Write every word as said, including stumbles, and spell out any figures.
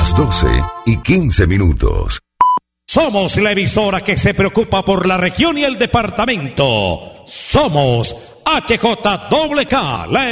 las doce y quince minutos. Somos la emisora que se preocupa por la región y el departamento. Somos H J K K, la